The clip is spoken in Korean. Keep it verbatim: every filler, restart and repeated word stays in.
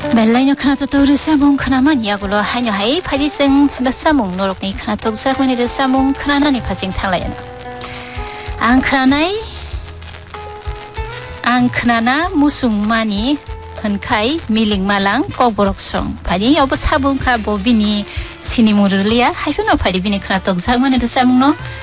멜라이너 카나토토 르사몽 카나만 야구로 하녀 하이 파디생 르사몽 노력니 카나톡 사군이 르사몽 카나나니 파징 탈라이너 앙크라나이 앙크나나 무숭마니 헌카이 밀링말랑 꼭보록송 파디 여보 사bun카 보비니 시니무르리아 하유노 파디비니 카나톡 사군이 르사몽노